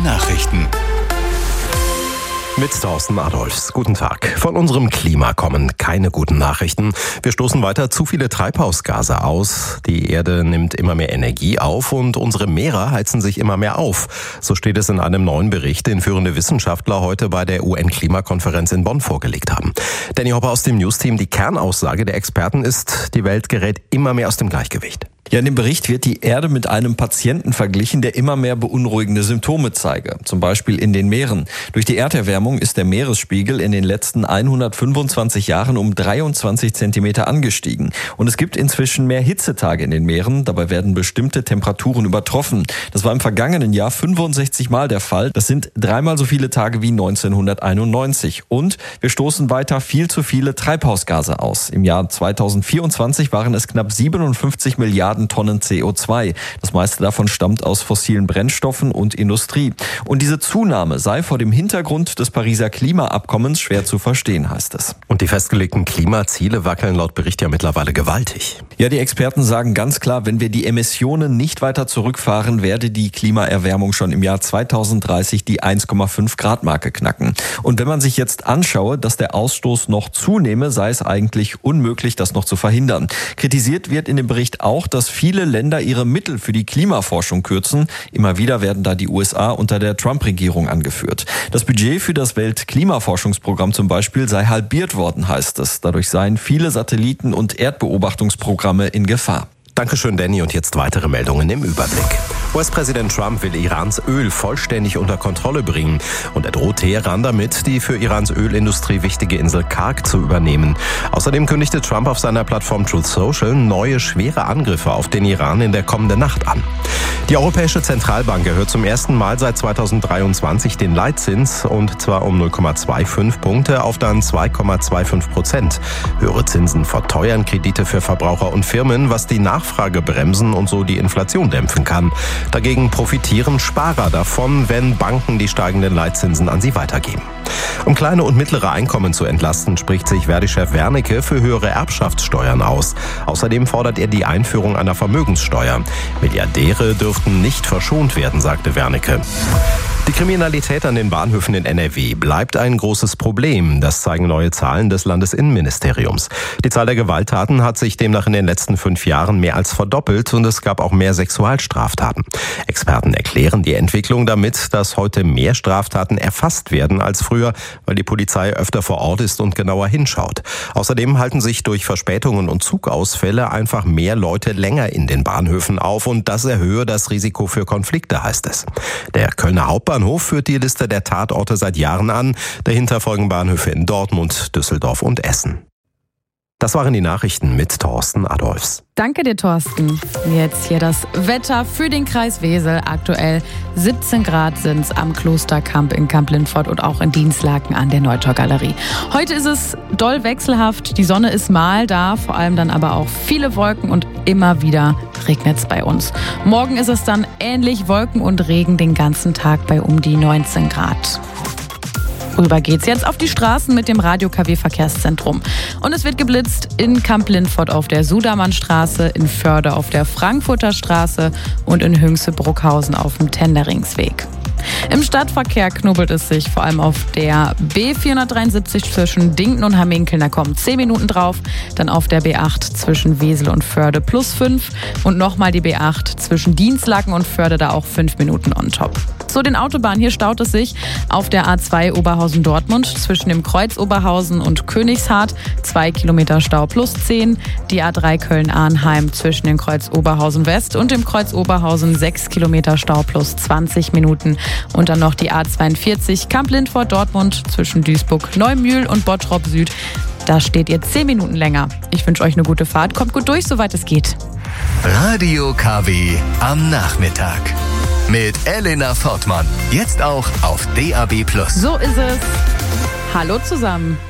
Nachrichten. Mit Thorsten Adolfs. Guten Tag. Von unserem Klima kommen keine guten Nachrichten. Wir stoßen weiter zu viele Treibhausgase aus. Die Erde nimmt immer mehr Energie auf und unsere Meere heizen sich immer mehr auf. So steht es in einem neuen Bericht, den führende Wissenschaftler heute bei der UN-Klimakonferenz in Bonn vorgelegt haben. Danny Hopper aus dem Newsteam. Die Kernaussage der Experten ist, die Welt gerät immer mehr aus dem Gleichgewicht. Ja, in dem Bericht wird die Erde mit einem Patienten verglichen, der immer mehr beunruhigende Symptome zeige. Zum Beispiel in den Meeren. Durch die Erderwärmung ist der Meeresspiegel in den letzten 125 Jahren um 23 Zentimeter angestiegen. Und es gibt inzwischen mehr Hitzetage in den Meeren. Dabei werden bestimmte Temperaturen übertroffen. Das war im vergangenen Jahr 65 Mal der Fall. Das sind 3-mal so viele Tage wie 1991. Und wir stoßen weiter viel zu viele Treibhausgase aus. Im Jahr 2024 waren es knapp 57 Milliarden Tonnen CO2. Das meiste davon stammt aus fossilen Brennstoffen und Industrie. Und diese Zunahme sei vor dem Hintergrund des Pariser Klimaabkommens schwer zu verstehen, heißt es. Und die festgelegten Klimaziele wackeln laut Bericht ja mittlerweile gewaltig. Ja, die Experten sagen ganz klar, wenn wir die Emissionen nicht weiter zurückfahren, werde die Klimaerwärmung schon im Jahr 2030 die 1,5 Grad Marke knacken. Und wenn man sich jetzt anschaue, dass der Ausstoß noch zunehme, sei es eigentlich unmöglich, das noch zu verhindern. Kritisiert wird in dem Bericht auch, dass viele Länder ihre Mittel für die Klimaforschung kürzen. Immer wieder werden da die USA unter der Trump-Regierung angeführt. Das Budget für das Weltklimaforschungsprogramm zum Beispiel sei halbiert worden, heißt es. Dadurch seien viele Satelliten- und Erdbeobachtungsprogramme in Gefahr. Dankeschön, Danny. Und jetzt weitere Meldungen im Überblick. US-Präsident Trump will Irans Öl vollständig unter Kontrolle bringen. Und er droht Teheran damit, die für Irans Ölindustrie wichtige Insel Karg zu übernehmen. Außerdem kündigte Trump auf seiner Plattform Truth Social neue schwere Angriffe auf den Iran in der kommenden Nacht an. Die Europäische Zentralbank erhöht zum ersten Mal seit 2023 den Leitzins, und zwar um 0,25 Punkte auf dann 2,25%. Höhere Zinsen verteuern Kredite für Verbraucher und Firmen, was die Nachfrage bremsen und so die Inflation dämpfen kann. Dagegen profitieren Sparer davon, wenn Banken die steigenden Leitzinsen an sie weitergeben. Um kleine und mittlere Einkommen zu entlasten, spricht sich Verdi-Chef Wernicke für höhere Erbschaftssteuern aus. Außerdem fordert er die Einführung einer Vermögenssteuer. Milliardäre dürften nicht verschont werden, sagte Wernicke. Die Kriminalität an den Bahnhöfen in NRW bleibt ein großes Problem. Das zeigen neue Zahlen des Landesinnenministeriums. Die Zahl der Gewalttaten hat sich demnach in den letzten 5 Jahren mehr als verdoppelt und es gab auch mehr Sexualstraftaten. Experten erklären die Entwicklung damit, dass heute mehr Straftaten erfasst werden als früher, weil die Polizei öfter vor Ort ist und genauer hinschaut. Außerdem halten sich durch Verspätungen und Zugausfälle einfach mehr Leute länger in den Bahnhöfen auf und das erhöhe das Risiko für Konflikte, heißt es. Der Kölner Hauptbahnhof führt die Liste der Tatorte seit Jahren an. Dahinter folgen Bahnhöfe in Dortmund, Düsseldorf und Essen. Das waren die Nachrichten mit Thorsten Adolfs. Danke dir, Thorsten. Jetzt hier das Wetter für den Kreis Wesel. Aktuell 17 Grad sind es am Klosterkamp in Kamp-Lintfort und auch in Dinslaken an der Neutorgalerie. Heute ist es doll wechselhaft. Die Sonne ist mal da, vor allem dann aber auch viele Wolken und immer wieder regnet es bei uns. Morgen ist es dann ähnlich, Wolken und Regen den ganzen Tag bei um die 19 Grad. Rüber geht's jetzt auf die Straßen mit dem Radio-KW-Verkehrszentrum. Und es wird geblitzt in Kamp-Lintfort auf der Sudermannstraße, in Förde auf der Frankfurter Straße und in Hünxe-Bruckhausen auf dem Tenderingsweg. Im Stadtverkehr knubbelt es sich, vor allem auf der B473 zwischen Dinkten und Hamminkeln, da kommen 10 Minuten drauf. Dann auf der B8 zwischen Wesel und Förde +5 und nochmal die B8 zwischen Dinslaken und Förde, da auch 5 Minuten on top. Zu den Autobahnen, hier staut es sich auf der A2 Oberhausen-Dortmund zwischen dem Kreuz Oberhausen und Königshardt, 2 Kilometer Stau +10, die A3 Köln-Arnheim zwischen dem Kreuz Oberhausen-West und dem Kreuz Oberhausen 6 Kilometer Stau +20 Minuten und dann noch die A42 Kamp-Lintfort-Dortmund zwischen Duisburg-Neumühl und Bottrop-Süd. Da steht ihr 10 Minuten länger. Ich wünsche euch eine gute Fahrt, kommt gut durch, soweit es geht. Radio KW am Nachmittag. Mit Elena Fortmann. Jetzt auch auf DAB+. So ist es. Hallo zusammen.